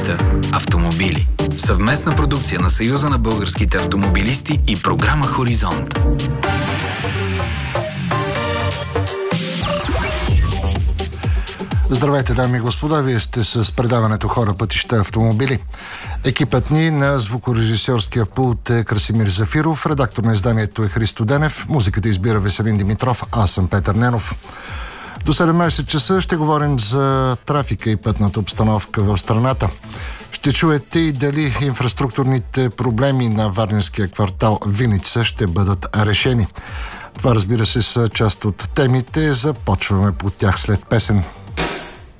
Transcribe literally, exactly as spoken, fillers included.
пътища, автомобили. Съвместна продукция на Съюза на българските автомобилисти и програма Хоризонт. Здравейте, дами и господа, вие сте с предаването Хора, пътища, автомобили. Екипът ни на звукорежисьорския пулт е Красимир Зафиров, редактор на изданието е Христо Денев, музиката избира Веселин Димитров, аз съм Петър Ненов. До седемнайсет часа ще говорим за трафика и пътната обстановка в страната. Ще чуете и дали инфраструктурните проблеми на варненския квартал Виница ще бъдат решени. Това, разбира се, са част от темите. Започваме по тях след песен.